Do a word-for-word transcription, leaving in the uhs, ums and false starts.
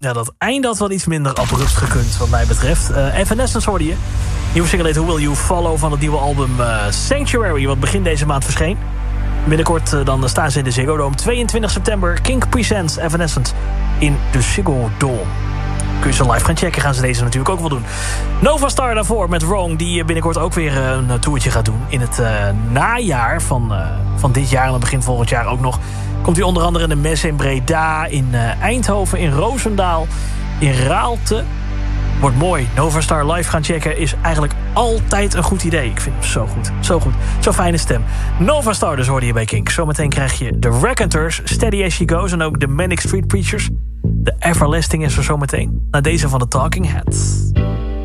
Ja, dat eind had wel iets minder abrupt gekund wat mij betreft. Uh, Evanescence hoorde je. Nieuwe single heet Who Will You Follow van het nieuwe album uh, Sanctuary, wat begin deze maand verscheen. Binnenkort uh, dan staan ze in de Ziggo Dome. tweeëntwintig september, Kink Presents Evanescence in de Ziggo Dome. Kun je ze live gaan checken, gaan ze deze natuurlijk ook wel doen. Nova Star daarvoor met Wrong, die binnenkort ook weer een toertje gaat doen. In het uh, najaar van, uh, van dit jaar en dan begin volgend jaar ook nog. Komt hij onder andere in de Mes in Breda, in uh, Eindhoven, in Roosendaal, in Raalte. Wordt mooi. Nova Star live gaan checken is eigenlijk altijd een goed idee. Ik vind hem zo goed. Zo goed. Zo'n fijne stem. Nova Star dus hoorde je bij Kink. Zometeen krijg je de Raconteurs, Steady As She Goes en ook de Manic Street Preachers. De Everlasting is er zometeen. Na deze van de Talking Heads.